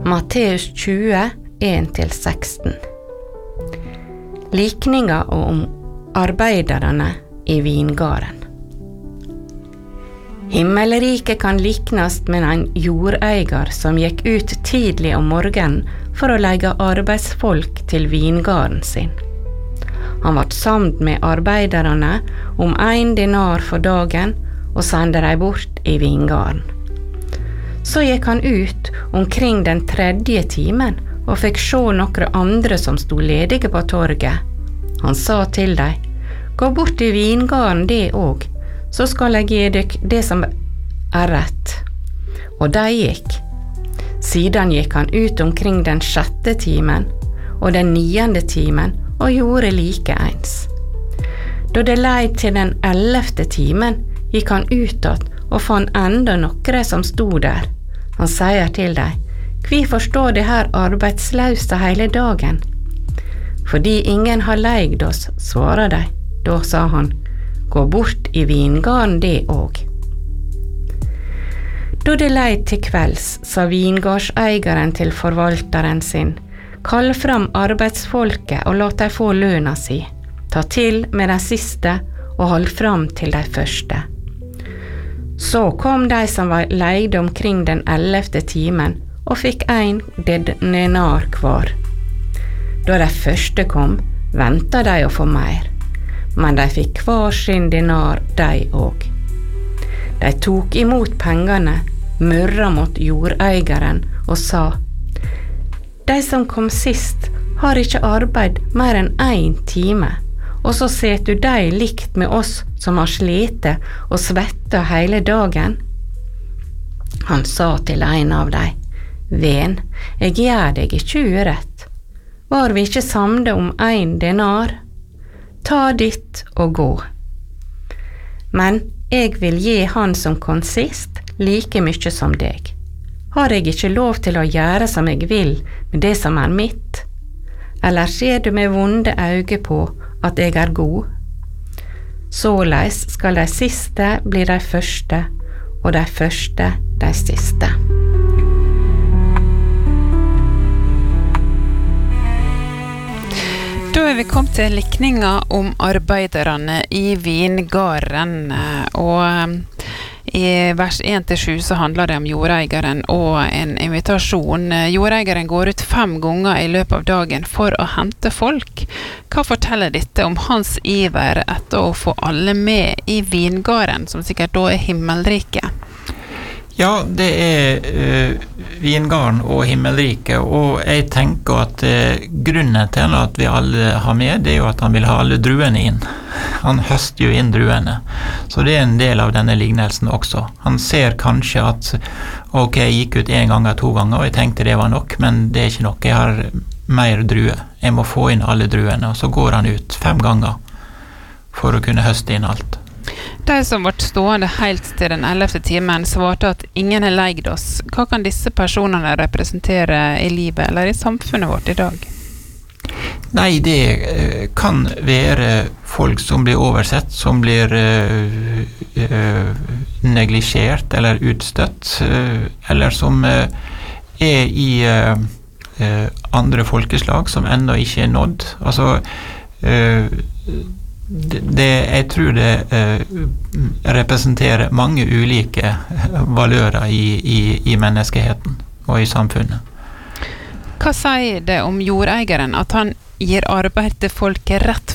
Matteus 20, 1-16. Likninga om arbeiderne i vingarden. Himmelriket kan liknast med en jordeier som gikk ut tidlig om morgenen for å leie arbeidsfolk til vingarden sin. Han var samd med arbeiderne om 1 denar for dagen og sendte dem bort i vingarden. Så gikk han ut omkring den 3. timen og fikk se noen andre som stod ledige på torget. Han sa til dem, «Gå bort i vingarden det òg, så skal jeg gi dere det som rett.» Og de gikk. Siden gikk han ut omkring den 6. timen og den 9. timen og gjorde like ens. Da det leid til den 11. timen, gikk han utad og fant enda noen som stod der. Han sier til dem, «Hvorfor står de her arbeidsløse hele dagen?» «Fordi ingen har leid oss», svarer de. Da sa han, «Gå bort i vingarden det òg.» Da det leid til kvelds, sa vingardseieren til forvalteren sin, «Kall fram arbeidsfolket og la dem få lønna si. Ta til med de siste og hold fram til de første.» Så kom de som var leide omkring den 11. timen og fikk 1 denar hver. Da de første kom, ventet de å få mer, men de fikk hver sin denar de òg. De tok imot pengene, murra mot jordeieren og sa, «De som kom sist har ikke arbeid mer enn 1 time, og så setter du deg likt med oss som har slite og svetta hele dagen?» Han sa til en av dem, «Ven, jeg gjør deg ikke urett. Var vi ikke samde om 1 denar? Ta ditt og gå. Men jeg vil gi han som kom sist like mye som deg. Har jeg ikke lov til å gjøre som jeg vil med det som er mitt? Eller ser du med vonde øyne på at jeg er god? Såleis skal de siste bli de første, og de første de siste.» Da vi kommet til likninga om arbeiderne i vingarden, og i vers 1-7 så handler det om jordeieren og en invitasjon. Jordeieren går ut 5 ganger i løpet av dagen for å hente folk. Hva forteller dette om hans iver etter å få alle med i vingarden, som sikkert da er himmelriket? Ja, det er vingarden og himmelriket, og jeg tenker at grunnen til at vi alle har med, det er jo at han vil ha alle druene inn. Han høster jo inn druene, så det er en del av denne lignelsen også. Han ser kanskje at, ok, jeg gikk ut 1 gang eller 2 ganger, og jeg tenkte det var nok, men det er ikke nok. Jeg har mer druer. Jeg må få inn alle druene, og så går han ut 5 ganger for å kunne høste inn alt. De som ble stående helt til den 11. timen svarte at ingen har leid oss. Hva kan disse personene representere i livet eller i samfunnet vårt i dag? Nei, det kan være folk som blir oversett, som blir neglisjert eller utstøtt, eller som er i andre folkeslag som enda ikke er nådd. Altså, jeg tror det representerer mange ulike valører i menneskeheten og i samfunnet. Hva sier det om jordeieren at han gir arbeid til folket rett